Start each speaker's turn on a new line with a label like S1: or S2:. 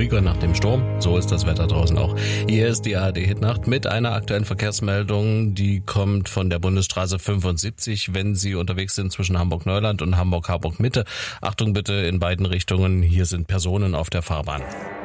S1: ruhiger nach dem Sturm. So ist das Wetter draußen auch. Hier ist die ARD-Hitnacht mit einer aktuellen Verkehrsmeldung. Die kommt von der Bundesstraße 75, wenn Sie unterwegs sind zwischen Hamburg-Neuland und Hamburg-Harburg-Mitte. Achtung bitte in beiden Richtungen, hier sind Personen auf der Fahrbahn.